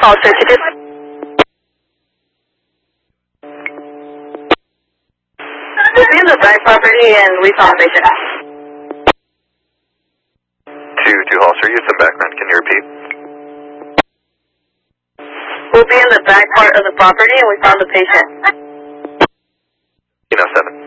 Call certificate. We'll be in the back property and we found the patient. 2 Holster, you have some background. Can you repeat? We'll be in the back part of the property and we found the patient. 7.